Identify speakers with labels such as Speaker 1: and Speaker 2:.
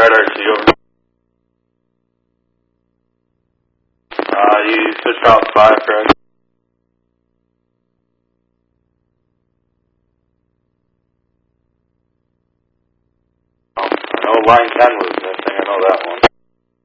Speaker 1: Red RC over. You switched out 5, correct? I know line 10 was missing, I know that one.